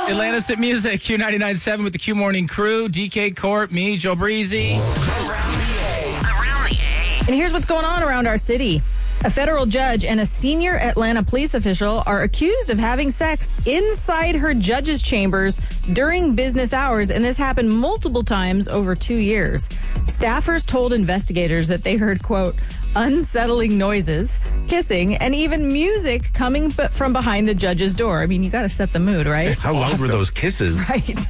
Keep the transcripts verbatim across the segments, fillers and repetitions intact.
Atlantis at Music, Q ninety-nine point seven with the Q Morning Crew. D K Court, me, Joe Breezy. Around the A. Around the A. And here's what's going on around our city. A federal judge and a senior Atlanta police official are accused of having sex inside her judge's chambers during business hours, and this happened multiple times over two years. Staffers told investigators that they heard, quote, unsettling noises, kissing, and even music coming b- from behind the judge's door. I mean, you got to set the mood, right? How loud awesome. were those kisses? Right.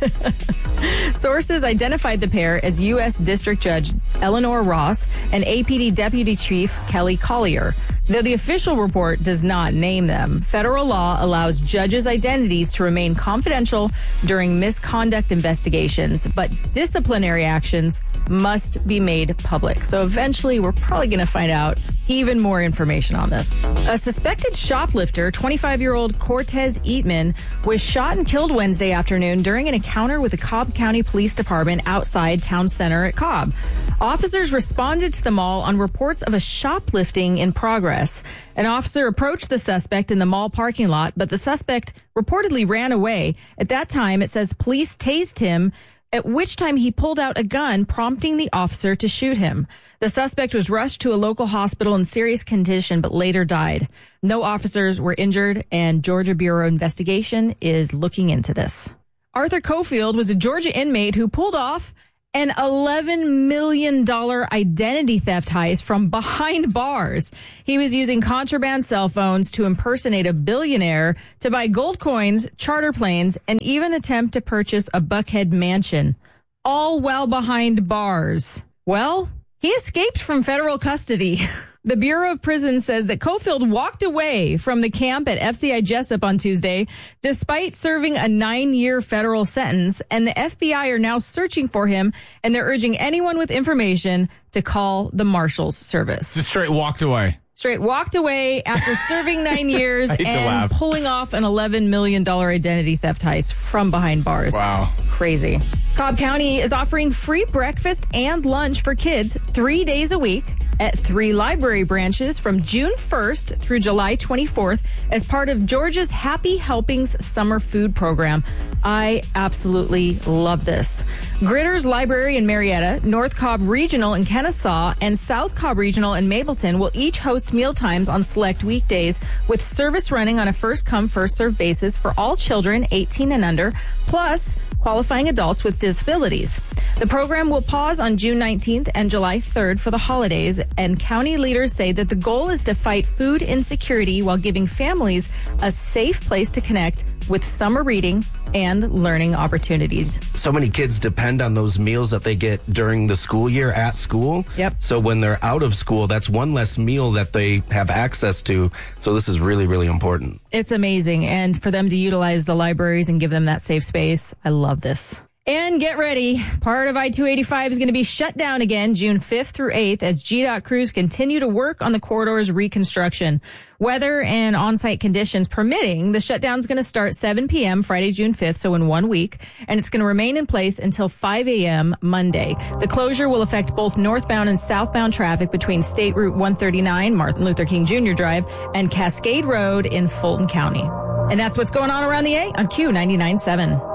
Sources identified the pair as U S District Judge Eleanor Ross and A P D Deputy Chief Kelly Collier. Though the official report does not name them, federal law allows judges' identities to remain confidential during misconduct investigations, but disciplinary actions must be made public. So eventually, we're probably going to find out even more information on this. A suspected shoplifter, twenty-five-year-old Cortez Eatman, was shot and killed Wednesday afternoon during an encounter with the Cobb County Police Department outside town center at Cobb. Officers responded to the mall on reports of a shoplifting in progress. An officer approached the suspect in the mall parking lot, but the suspect reportedly ran away. At that time, it says police tased him, at which time he pulled out a gun, prompting the officer to shoot him. The suspect was rushed to a local hospital in serious condition, but later died. No officers were injured, and Georgia Bureau of Investigation is looking into this. Arthur Cofield was a Georgia inmate who pulled off an eleven million dollars identity theft heist from behind bars. He was using contraband cell phones to impersonate a billionaire to buy gold coins, charter planes, and even attempt to purchase a Buckhead mansion, all while behind bars. Well, he escaped from federal custody. The Bureau of Prisons says that Cofield walked away from the camp at F C I Jessup on Tuesday, despite serving a nine-year federal sentence, and the F B I are now searching for him, and they're urging anyone with information to call the Marshals Service. Just straight walked away. Straight walked away after serving nine years and pulling off an eleven million dollars identity theft heist from behind bars. Wow. Crazy. Cobb County is offering free breakfast and lunch for kids three days a week at three library branches from June first through July twenty-fourth as part of Georgia's Happy Helpings summer food program. I absolutely love this. Gritters Library in Marietta, North Cobb Regional in Kennesaw, and South Cobb Regional in Mableton will each host mealtimes on select weekdays, with service running on a first-come, first-served basis for all children eighteen and under, plus qualifying adults with disabilities. The program will pause on June nineteenth and July third for the holidays, and county leaders say that the goal is to fight food insecurity while giving families a safe place to connect with summer reading and learning opportunities. So many kids depend on those meals that they get during the school year at school. Yep. So when they're out of school, that's one less meal that they have access to. So this is really, really important. It's amazing. And for them to utilize the libraries and give them that safe space, I love this. And get ready. Part of I two eighty-five is going to be shut down again June fifth through eighth as G DOT crews continue to work on the corridor's reconstruction. Weather and on-site conditions permitting, the shutdown is going to start seven p.m. Friday, June fifth, so in one week, and it's going to remain in place until five a.m. Monday. The closure will affect both northbound and southbound traffic between State Route one thirty-nine, Martin Luther King Junior Drive, and Cascade Road in Fulton County. And that's what's going on around the A on Q ninety-nine point seven.